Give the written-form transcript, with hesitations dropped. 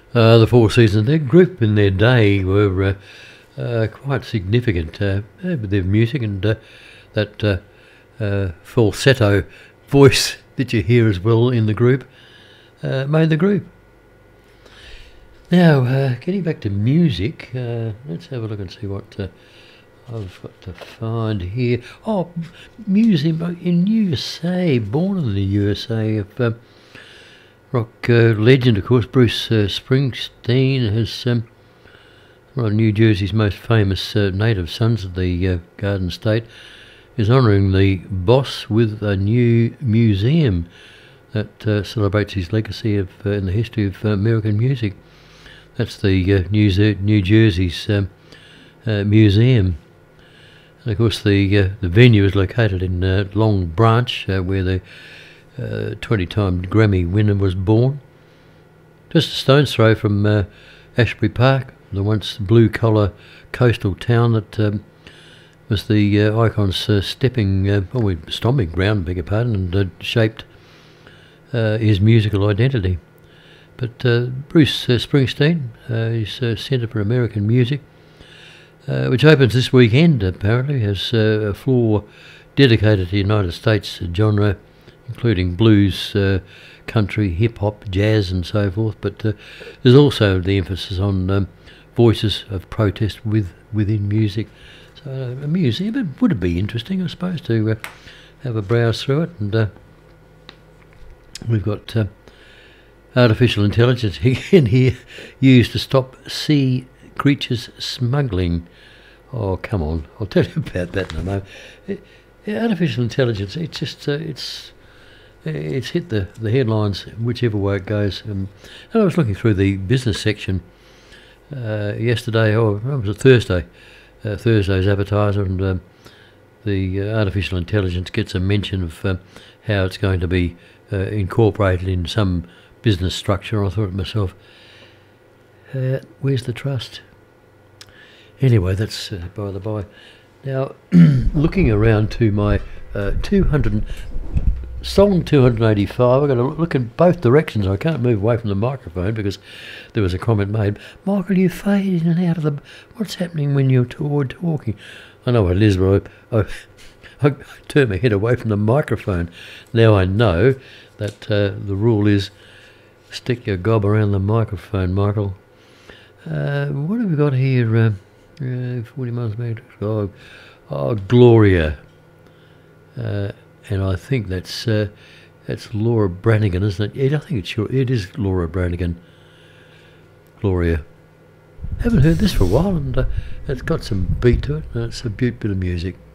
The Four Seasons, their group in their day were quite significant with their music and that falsetto voice that you hear as well in the group made the group. Now, getting back to music, let's have a look and see what I've got to find here. Oh, museum in USA, born in the USA of rock legend, of course, Bruce Springsteen has one of New Jersey's most famous native sons of the Garden State is honouring the boss with a new museum that celebrates his legacy of in the history of American music. That's the New Jersey's museum. And of course, the venue is located in Long Branch, where the 20-time Grammy winner was born. Just a stone's throw from Ashbury Park, the once blue-collar coastal town that was the Icon's stomping ground, beg your pardon, and shaped his musical identity. But Bruce Springsteen, his Centre for American Music, which opens this weekend, apparently, has a floor dedicated to the United States genre, including blues, country, hip-hop, jazz and so forth, but there's also the emphasis on voices of protest within music. So a museum, it would be interesting, I suppose, to have a browse through it. And we've got artificial intelligence in here used to stop sea creatures smuggling. Oh, come on, I'll tell you about that in a moment. Artificial intelligence, it's just it's hit the headlines whichever way it goes. And I was looking through the business section yesterday, or it was a Thursday's Advertiser, and the artificial intelligence gets a mention of how it's going to be incorporated in some business structure. I thought to myself, where's the trust? Anyway, that's by the by. Now, looking around to my Song 285, I've got to look in both directions. I can't move away from the microphone because there was a comment made. Michael, you fade in and out of the... What's happening when you're talking? I know, Elizabeth, I turn my head away from the microphone. Now I know that the rule is stick your gob around the microphone, Michael. What have we got here? 40 miles back. Oh, Gloria. And I think that's Laura Branigan, isn't it? Yeah, I think it is Laura Branigan. Gloria. Haven't heard this for a while, and it's got some beat to it. It's a beaut bit of music.